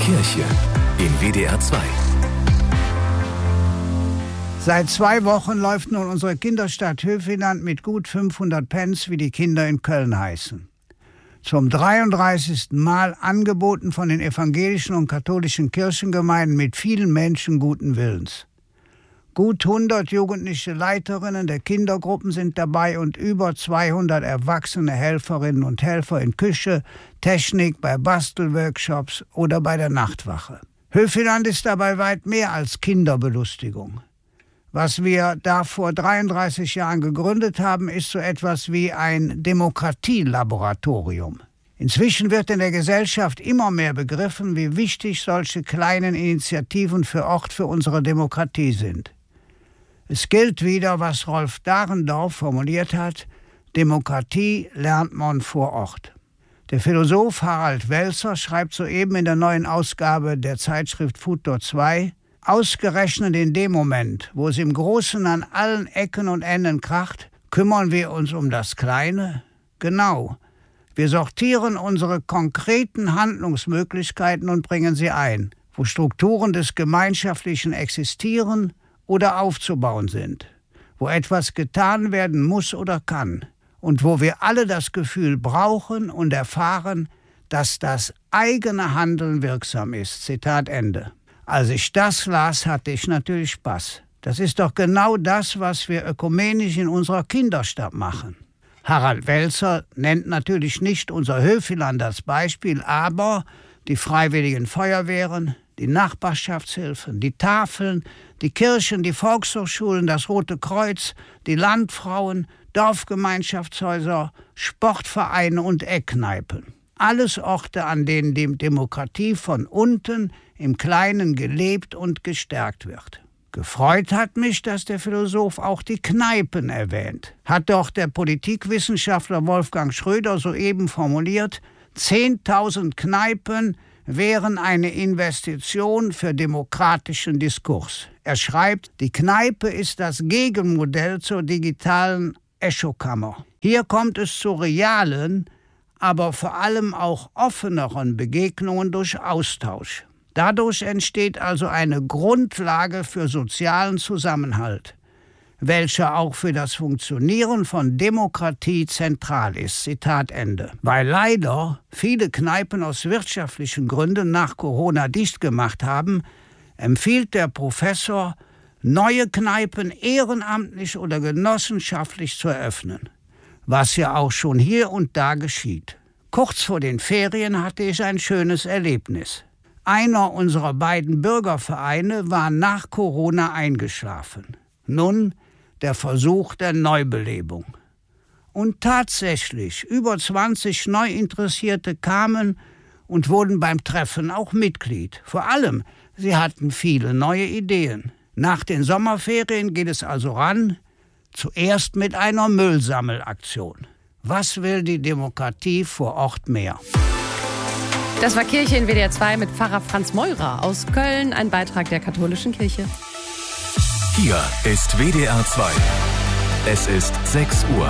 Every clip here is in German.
Kirche in WDR 2. Seit 2 Wochen läuft nun unsere Kinderstadt Höfiland mit gut 500 Pens, wie die Kinder in Köln heißen. Zum 33. Mal angeboten von den evangelischen und katholischen Kirchengemeinden mit vielen Menschen guten Willens. Gut 100 jugendliche Leiterinnen der Kindergruppen sind dabei und über 200 erwachsene Helferinnen und Helfer in Küche, Technik, bei Bastelworkshops oder bei der Nachtwache. Höfiland ist dabei weit mehr als Kinderbelustigung. Was wir da vor 33 Jahren gegründet haben, ist so etwas wie ein Demokratielaboratorium. Inzwischen wird in der Gesellschaft immer mehr begriffen, wie wichtig solche kleinen Initiativen vor Ort für unsere Demokratie sind. Es gilt wieder, was Rolf Dahrendorf formuliert hat: Demokratie lernt man vor Ort. Der Philosoph Harald Welzer schreibt soeben in der neuen Ausgabe der Zeitschrift Futur 2, ausgerechnet in dem Moment, wo es im Großen an allen Ecken und Enden kracht, kümmern wir uns um das Kleine? Genau. Wir sortieren unsere konkreten Handlungsmöglichkeiten und bringen sie ein, wo Strukturen des Gemeinschaftlichen existieren oder aufzubauen sind, wo etwas getan werden muss oder kann und wo wir alle das Gefühl brauchen und erfahren, dass das eigene Handeln wirksam ist. Zitat Ende. Als ich das las, hatte ich natürlich Spaß. Das ist doch genau das, was wir ökumenisch in unserer Kinderstadt machen. Harald Welzer nennt natürlich nicht unser Höfiland als Beispiel, aber die Freiwilligen Feuerwehren, die Nachbarschaftshilfen, die Tafeln, die Kirchen, die Volkshochschulen, das Rote Kreuz, die Landfrauen, Dorfgemeinschaftshäuser, Sportvereine und Eckkneipen. Alles Orte, an denen die Demokratie von unten im Kleinen gelebt und gestärkt wird. Gefreut hat mich, dass der Philosoph auch die Kneipen erwähnt. Hat doch der Politikwissenschaftler Wolfgang Schröder soeben formuliert: 10.000 Kneipen wären eine Investition für demokratischen Diskurs. Er schreibt, die Kneipe ist das Gegenmodell zur digitalen Echokammer. Hier kommt es zu realen, aber vor allem auch offeneren Begegnungen durch Austausch. Dadurch entsteht also eine Grundlage für sozialen Zusammenhalt, welcher auch für das Funktionieren von Demokratie zentral ist. Zitat Ende. Weil leider viele Kneipen aus wirtschaftlichen Gründen nach Corona dicht gemacht haben, empfiehlt der Professor, neue Kneipen ehrenamtlich oder genossenschaftlich zu eröffnen, was ja auch schon hier und da geschieht. Kurz vor den Ferien hatte ich ein schönes Erlebnis. Einer unserer beiden Bürgervereine war nach Corona eingeschlafen. Nun der Versuch der Neubelebung. Und tatsächlich, über 20 Neuinteressierte kamen und wurden beim Treffen auch Mitglied. Vor allem, sie hatten viele neue Ideen. Nach den Sommerferien geht es also ran, zuerst mit einer Müllsammelaktion. Was will die Demokratie vor Ort mehr? Das war Kirche in WDR 2 mit Pfarrer Franz Meurer aus Köln, ein Beitrag der katholischen Kirche. Hier ist WDR 2. Es ist 6 Uhr.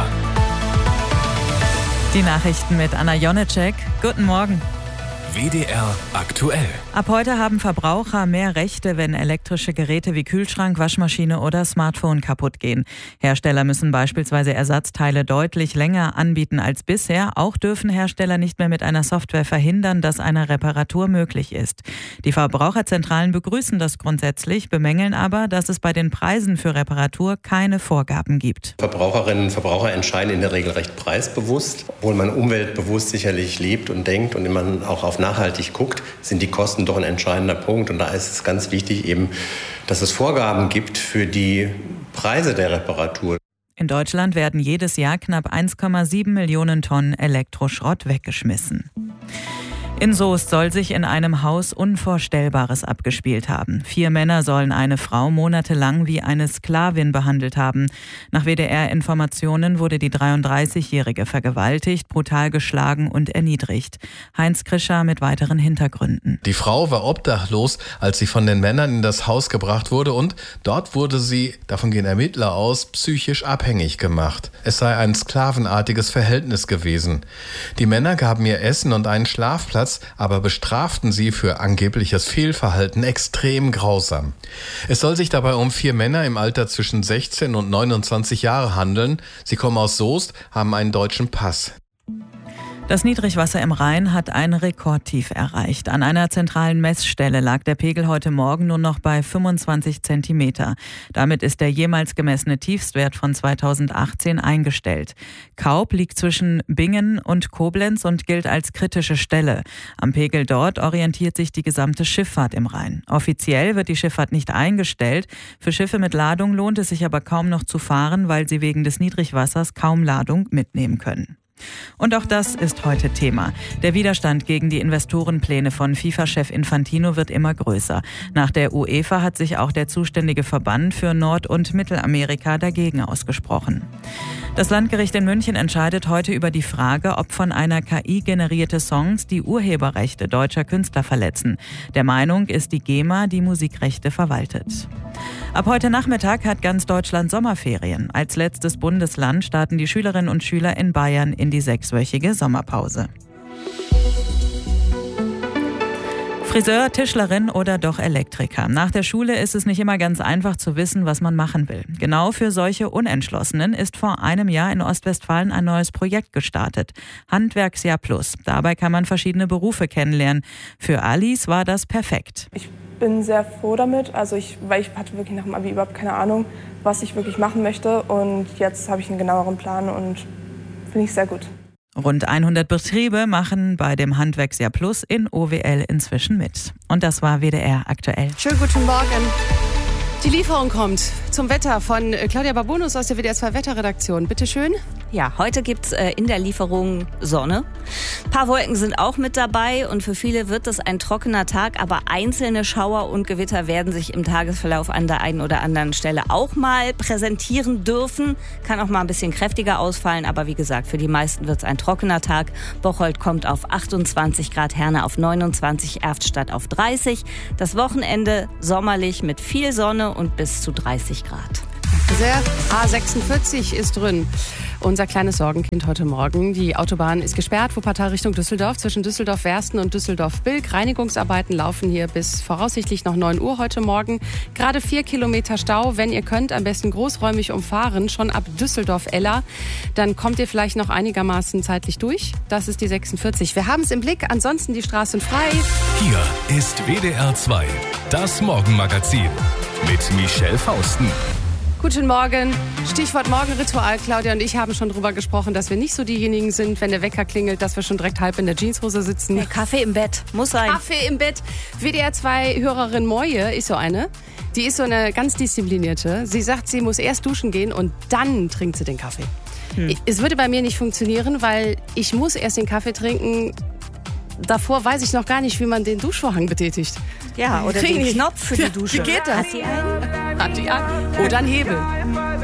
Die Nachrichten mit Anna Jonecek. Guten Morgen. WDR aktuell. Ab heute haben Verbraucher mehr Rechte, wenn elektrische Geräte wie Kühlschrank, Waschmaschine oder Smartphone kaputt gehen. Hersteller müssen beispielsweise Ersatzteile deutlich länger anbieten als bisher. Auch dürfen Hersteller nicht mehr mit einer Software verhindern, dass eine Reparatur möglich ist. Die Verbraucherzentralen begrüßen das grundsätzlich, bemängeln aber, dass es bei den Preisen für Reparatur keine Vorgaben gibt. Verbraucherinnen und Verbraucher entscheiden in der Regel recht preisbewusst. Obwohl man umweltbewusst sicherlich lebt und denkt und man auch auf nachhaltig guckt, sind die Kosten doch ein entscheidender Punkt. Und da ist es ganz wichtig eben, dass es Vorgaben gibt für die Preise der Reparatur. In Deutschland werden jedes Jahr knapp 1,7 Millionen Tonnen Elektroschrott weggeschmissen. In Soest soll sich in einem Haus Unvorstellbares abgespielt haben. 4 Männer sollen eine Frau monatelang wie eine Sklavin behandelt haben. Nach WDR-Informationen wurde die 33-Jährige vergewaltigt, brutal geschlagen und erniedrigt. Heinz Krischer mit weiteren Hintergründen. Die Frau war obdachlos, als sie von den Männern in das Haus gebracht wurde und dort wurde sie, davon gehen Ermittler aus, psychisch abhängig gemacht. Es sei ein sklavenartiges Verhältnis gewesen. Die Männer gaben ihr Essen und einen Schlafplatz, damals, aber bestraften sie für angebliches Fehlverhalten extrem grausam. Es soll sich dabei um 4 Männer im Alter zwischen 16 und 29 Jahre handeln. Sie kommen aus Soest, haben einen deutschen Pass. Das Niedrigwasser im Rhein hat ein Rekordtief erreicht. An einer zentralen Messstelle lag der Pegel heute Morgen nur noch bei 25 Zentimeter. Damit ist der jemals gemessene Tiefstwert von 2018 eingestellt. Kaub liegt zwischen Bingen und Koblenz und gilt als kritische Stelle. Am Pegel dort orientiert sich die gesamte Schifffahrt im Rhein. Offiziell wird die Schifffahrt nicht eingestellt. Für Schiffe mit Ladung lohnt es sich aber kaum noch zu fahren, weil sie wegen des Niedrigwassers kaum Ladung mitnehmen können. Und auch das ist heute Thema. Der Widerstand gegen die Investorenpläne von FIFA-Chef Infantino wird immer größer. Nach der UEFA hat sich auch der zuständige Verband für Nord- und Mittelamerika dagegen ausgesprochen. Das Landgericht in München entscheidet heute über die Frage, ob von einer KI generierte Songs die Urheberrechte deutscher Künstler verletzen. Der Meinung ist die GEMA, die Musikrechte verwaltet. Ab heute Nachmittag hat ganz Deutschland Sommerferien. Als letztes Bundesland starten die Schülerinnen und Schüler in Bayern in die 6-wöchige Sommerpause. Friseur, Tischlerin oder doch Elektriker. Nach der Schule ist es nicht immer ganz einfach zu wissen, was man machen will. Genau für solche Unentschlossenen ist vor einem Jahr in Ostwestfalen ein neues Projekt gestartet. Handwerksjahr Plus. Dabei kann man verschiedene Berufe kennenlernen. Für Alice war das perfekt. Ich bin sehr froh damit, weil ich hatte wirklich nach dem Abi überhaupt keine Ahnung, was ich wirklich machen möchte. Und jetzt habe ich einen genaueren Plan und finde ich sehr gut. Rund 100 Betriebe machen bei dem Handwerksjahr Plus in OWL inzwischen mit. Und das war WDR aktuell. Schönen guten Morgen. Die Lieferung kommt zum Wetter von Claudia Babunus aus der WDR 2 Wetterredaktion. Bitte schön. Ja, heute gibt's in der Lieferung Sonne. Ein paar Wolken sind auch mit dabei und für viele wird es ein trockener Tag, aber einzelne Schauer und Gewitter werden sich im Tagesverlauf an der einen oder anderen Stelle auch mal präsentieren dürfen. Kann auch mal ein bisschen kräftiger ausfallen, aber wie gesagt, für die meisten wird es ein trockener Tag. Bocholt kommt auf 28 Grad, Herne auf 29, Erftstadt auf 30. Das Wochenende sommerlich mit viel Sonne und bis zu 30 Grad. Sehr. A46 ist drin. Unser kleines Sorgenkind heute Morgen. Die Autobahn ist gesperrt, Wuppertal Richtung Düsseldorf, zwischen Düsseldorf-Wersten und Düsseldorf-Bilk. Reinigungsarbeiten laufen hier bis voraussichtlich noch 9 Uhr heute Morgen. Gerade 4 Kilometer Stau. Wenn ihr könnt, am besten großräumig umfahren, schon ab Düsseldorf-Eller. Dann kommt ihr vielleicht noch einigermaßen zeitlich durch. Das ist die 46. Wir haben es im Blick, ansonsten die Straßen frei. Hier ist WDR 2, das Morgenmagazin mit Michelle Fausten. Guten Morgen. Stichwort Morgenritual. Claudia und ich haben schon drüber gesprochen, dass wir nicht so diejenigen sind, wenn der Wecker klingelt, dass wir schon direkt halb in der Jeanshose sitzen. Der Kaffee im Bett, muss sein. Kaffee im Bett. WDR 2 Hörerin Moje ist so eine. Die ist so eine ganz disziplinierte. Sie sagt, sie muss erst duschen gehen und dann trinkt sie den Kaffee. Es würde bei mir nicht funktionieren, weil ich muss erst den Kaffee trinken. Davor weiß ich noch gar nicht, wie man den Duschvorhang betätigt. Ja, oder den Knopf für die Dusche. Wie geht das? Hat die einen? Hat die einen? Oder einen Hebel.